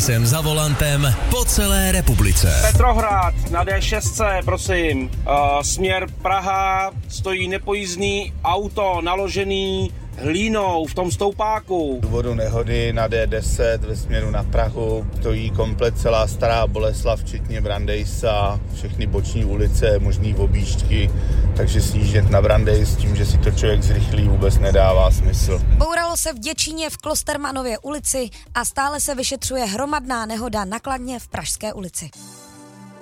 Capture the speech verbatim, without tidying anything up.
jsem za volantem po celé republice. Petrohrad na D šest, prosím. Uh, směr Praha, stojí nepojízdný auto naložený hlínou v tom stoupáku. Z důvodu nehody na D deset ve směru na Prahu stojí komplet celá Stará Boleslav, včetně Brandejsa, všechny boční ulice, možný objížďky, takže sjíždět na Brandejs tím, že si to člověk zrychlí, vůbec nedává smysl. Bouralo se v Děčíně v Klostermanově ulici a stále se vyšetřuje hromadná nehoda na Kladně v Pražské ulici.